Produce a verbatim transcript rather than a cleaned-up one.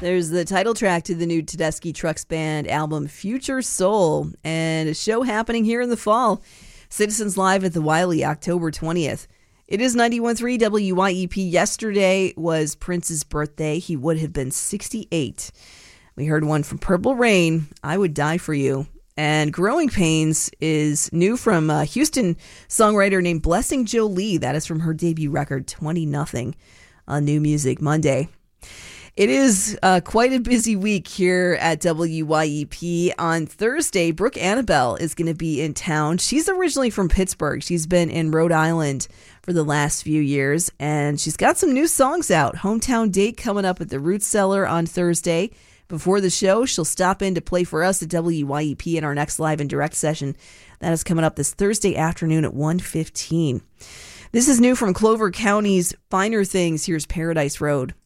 There's the title track to the new Tedeschi Trucks Band album, Future Soul, and a show happening here in the fall. Citizens Live at the Wiley, October twentieth. It is ninety-one point three W Y E P. Yesterday was Prince's birthday. He would have been sixty-eight. We heard one from Purple Rain, I Would Die For You. And Growing Pains is new from a Houston songwriter named Blessing Jolie. That is from her debut record, twenty nothing, on New Music Monday. It is uh, quite a busy week here at W Y E P. On Thursday, Brooke Annabelle is going to be in town. She's originally from Pittsburgh. She's been in Rhode Island for the last few years, and she's got some new songs out. Hometown date coming up at the Root Cellar on Thursday. Before the show, she'll stop in to play for us at W Y E P in our next live and direct session. That is coming up this Thursday afternoon at one fifteen. This is new from Clover County's Finer Things. Here's Paradise Road.